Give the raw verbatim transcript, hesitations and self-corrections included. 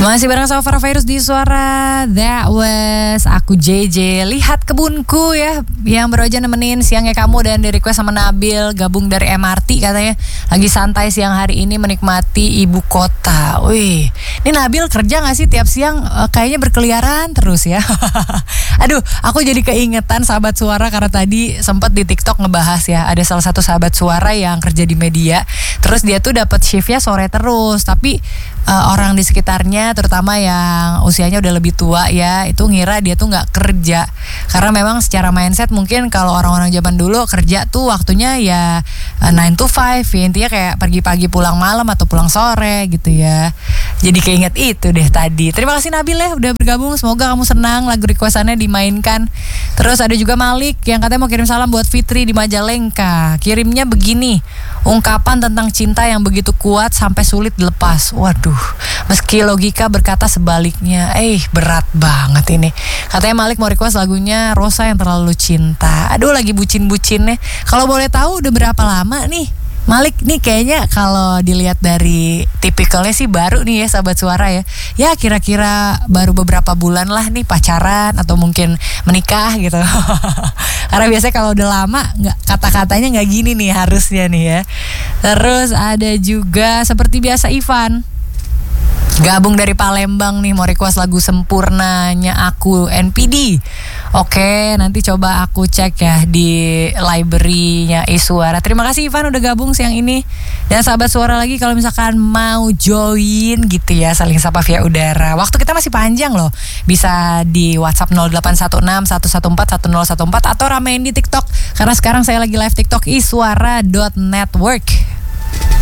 Masih bareng sama Farah Virus di Suara. That was aku J J. Lihat kebunku ya, yang baru aja nemenin siangnya kamu dan di request sama Nabil, gabung dari M R T katanya. Lagi santai siang hari ini menikmati ibu kota. Wih, ini Nabil kerja gak sih tiap siang? Uh, kayaknya berkeliaran terus ya. Aduh, aku jadi keingetan sahabat Suara karena tadi sempat di TikTok ngebahas ya. Ada salah satu sahabat Suara yang kerja di media. Terus dia tuh dapat shiftnya sore terus, tapi uh, orang di sekitarnya terutama yang usianya udah lebih tua ya, itu ngira dia tuh nggak kerja karena memang secara mindset mungkin kalau orang-orang zaman dulu kerja tuh waktunya ya nine to five ya, intinya kayak pergi pagi pulang malam atau pulang sore gitu ya. Jadi keinget itu deh tadi. Terima kasih Nabil ya udah bergabung, semoga kamu senang lagu requestannya dimainkan. Terus ada juga Malik yang katanya mau kirim salam buat Fitri di Majalengka. Kirimnya begini, ungkapan tentang cinta yang begitu kuat sampai sulit dilepas. Waduh, meski logika berkata sebaliknya. Eh, berat banget ini. Katanya Malik mau request lagunya Rosa yang terlalu cinta. Aduh, lagi bucin-bucinnya. Kalau boleh tahu udah berapa lama nih Malik nih? Kayaknya kalau dilihat dari tipikalnya sih baru nih ya sahabat Suara ya. Ya kira-kira baru beberapa bulan lah nih pacaran atau mungkin menikah gitu. Karena biasanya kalau udah lama nggak, kata-katanya nggak gini nih harusnya nih ya. Terus ada juga seperti biasa Ivan, gabung dari Palembang nih, mau request lagu Sempurnanya Aku N P D. Oke, nanti coba aku cek ya di library-nya iSuara. Terima kasih Ivan udah gabung siang ini. Dan sahabat Suara lagi kalau misalkan mau join gitu ya, saling sapa via udara. Waktu kita masih panjang loh. Bisa di WhatsApp nol delapan satu enam satu satu empat satu nol satu empat atau ramein di TikTok. Karena sekarang saya lagi live TikTok iswara dot network.